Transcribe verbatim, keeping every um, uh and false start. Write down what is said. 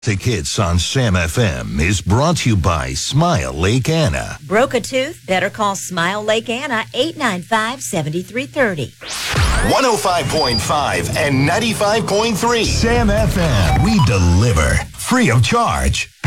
Classic Hits on Sam F M is brought to you by Smile Lake Anna. Broke a tooth? Better call Smile Lake Anna, eight nine five, seven three three zero. one oh five point five and ninety-five point three. Sam F M. We deliver free of charge.